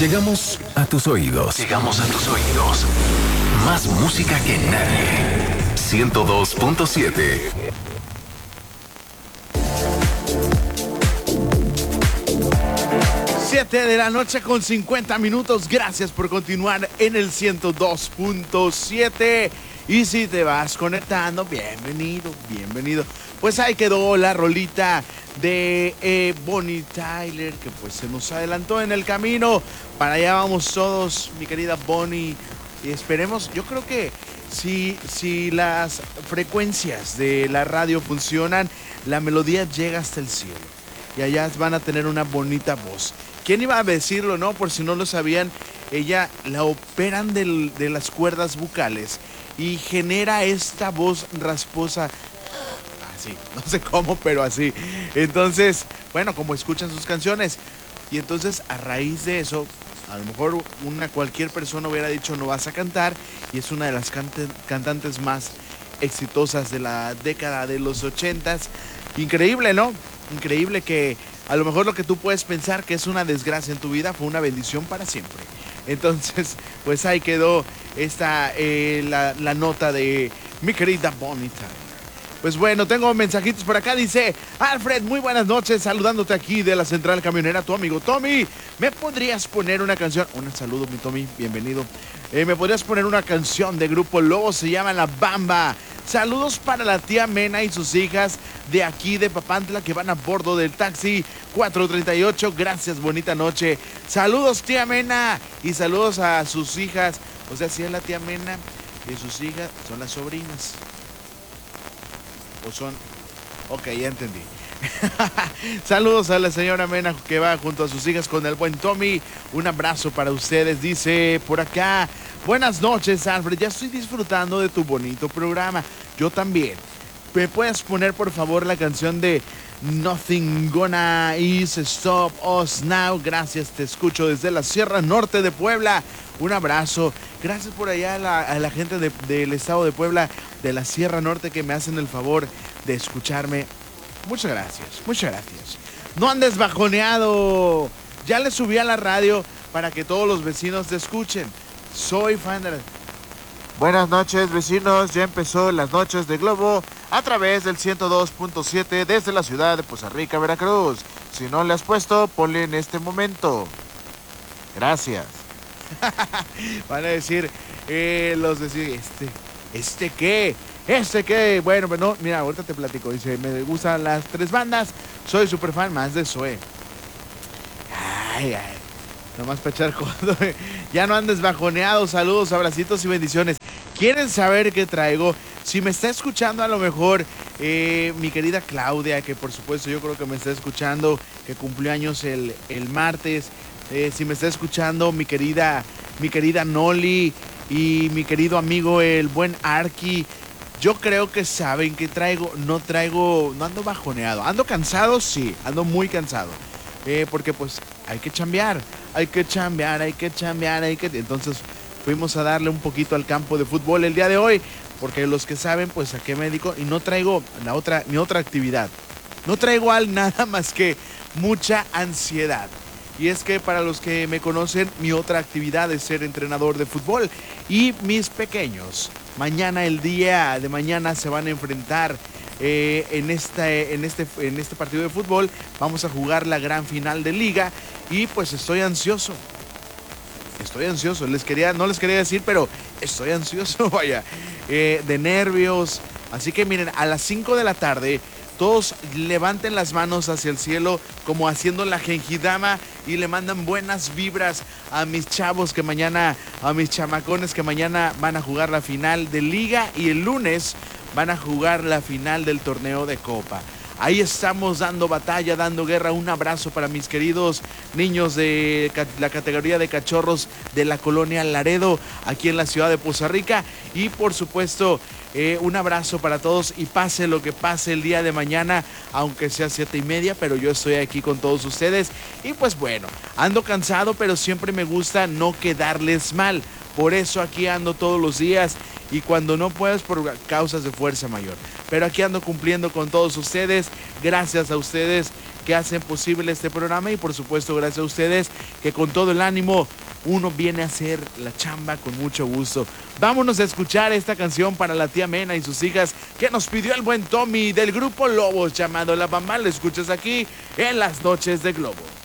Llegamos a tus oídos. Llegamos a tus oídos. Más música que nadie. 102.7. 7 de la noche con 50 minutos. Gracias por continuar en el 102.7. Y si te vas conectando, bienvenido, bienvenido. Pues ahí quedó la rolita de Bonnie Tyler, que pues se nos adelantó en el camino. Para allá vamos todos, mi querida Bonnie. Y esperemos, yo creo que si las frecuencias de la radio funcionan, la melodía llega hasta el cielo. Y allá van a tener una bonita voz. ¿Quién iba a decirlo, no? Por si no lo sabían, ella la operan de las cuerdas vocales y genera esta voz rasposa. Así, no sé cómo, pero así. Entonces, bueno, como escuchan sus canciones. Y entonces, a raíz de eso, a lo mejor cualquier persona hubiera dicho no vas a cantar. Y es una de las cantantes más exitosas de la década de los 80s. Increíble, ¿no? Increíble que a lo mejor lo que tú puedes pensar que es una desgracia en tu vida fue una bendición para siempre. Entonces, pues ahí quedó la nota de mi querida Bonnie Tyler. Pues bueno, tengo mensajitos por acá. Dice Alfred, muy buenas noches, saludándote aquí de la Central Camionera, tu amigo Tommy. ¿Me podrías poner una canción? Un saludo, mi Tommy, bienvenido. ¿Me podrías poner una canción de Grupo Lobo? Se llama La Bamba. Saludos para la tía Mena y sus hijas de aquí de Papantla que van a bordo del taxi 438. Gracias, bonita noche. Saludos, tía Mena, y saludos a sus hijas. O sea, si es la tía Mena y sus hijas son las sobrinas. O son... Ok, ya entendí. Saludos a la señora Mena que va junto a sus hijas con el buen Tommy. Un abrazo para ustedes, dice por acá. Buenas noches, Alfred. Ya estoy disfrutando de tu bonito programa. Yo también. ¿Me puedes poner, por favor, la canción de Nothing Gonna Stop Us Now? Gracias, te escucho desde la Sierra Norte de Puebla. Un abrazo. Gracias por allá a la gente del estado de Puebla, de la Sierra Norte, que me hacen el favor de escucharme. Muchas gracias, muchas gracias. No andes bajoneado. Ya le subí a la radio para que todos los vecinos te escuchen. Soy fan de la... Buenas noches, vecinos. Ya empezó las noches de Globo a través del 102.7 desde la ciudad de Poza Rica, Veracruz. Si no le has puesto, ponle en este momento. Gracias. Van a decir los vecinos, ¿este qué? ¿Este qué? Bueno, no, mira, ahorita te platico. Dice, me gustan las 3 bandas. Soy súper fan más de Zoé. Ay, nomás para echar codo. Ya no andes bajoneado. Saludos, abracitos y bendiciones. ¿Quieren saber qué traigo? Si me está escuchando a lo mejor mi querida Claudia, que por supuesto yo creo que me está escuchando, que cumplió años el martes. Si me está escuchando mi querida Noli y mi querido amigo el buen Arki, yo creo que saben que traigo. No ando bajoneado. Ando cansado, sí, ando muy cansado. Porque pues hay que chambear. Entonces fuimos a darle un poquito al campo de fútbol el día de hoy. Porque los que saben, pues a qué me dedico. Y no traigo mi otra actividad. No traigo nada más que mucha ansiedad. Y es que para los que me conocen, mi otra actividad es ser entrenador de fútbol. Y mis pequeños, el día de mañana se van a enfrentar en este partido de fútbol. Vamos a jugar la gran final de liga. Y pues estoy ansioso. No les quería decir, pero estoy ansioso, vaya. De nervios. Así que miren, a las 5 de la tarde... Todos levanten las manos hacia el cielo como haciendo la genkidama y le mandan buenas vibras a mis chavos a mis chamacones que mañana van a jugar la final de liga y el lunes van a jugar la final del torneo de copa. Ahí estamos dando batalla, dando guerra. Un abrazo para mis queridos niños de la categoría de cachorros de la colonia Laredo, aquí en la ciudad de Poza Rica. Y por supuesto, un abrazo para todos y pase lo que pase el día de mañana, aunque sea 7:30, pero yo estoy aquí con todos ustedes. Y pues bueno, ando cansado, pero siempre me gusta no quedarles mal. Por eso aquí ando todos los días y cuando no puedo es por causas de fuerza mayor. Pero aquí ando cumpliendo con todos ustedes. Gracias a ustedes que hacen posible este programa y por supuesto gracias a ustedes que con todo el ánimo uno viene a hacer la chamba con mucho gusto. Vámonos a escuchar esta canción para la tía Mena y sus hijas que nos pidió el buen Tommy del grupo Lobos llamado La Bamba. Lo escuchas aquí en Las Noches de Globo.